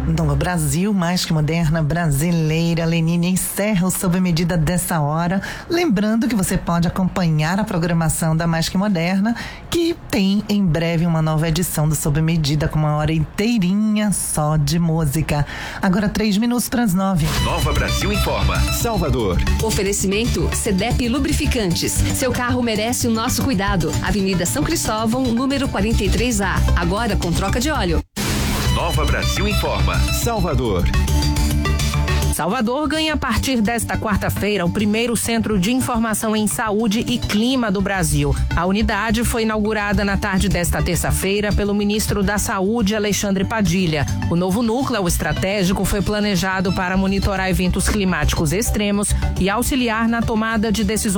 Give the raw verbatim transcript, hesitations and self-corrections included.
Nova Brasil, mais que moderna, brasileira. Lenine encerra o Sob Medida dessa hora. Lembrando que você pode acompanhar a programação da Mais que Moderna, que tem em breve uma nova edição do Sob Medida com uma hora inteirinha só de música. Agora três minutos para as nove. Nova Brasil informa. Salvador. Oferecimento Cedep Lubrificantes. Seu carro merece o nosso cuidado. Avenida São Cristóvão, número quarenta e três A. Agora com troca de óleo. Nova Brasil informa. Salvador. Salvador ganha a partir desta quarta-feira o primeiro centro de informação em saúde e clima do Brasil. A unidade foi inaugurada na tarde desta terça-feira pelo ministro da Saúde, Alexandre Padilha. O novo núcleo estratégico foi planejado para monitorar eventos climáticos extremos e auxiliar na tomada de decisões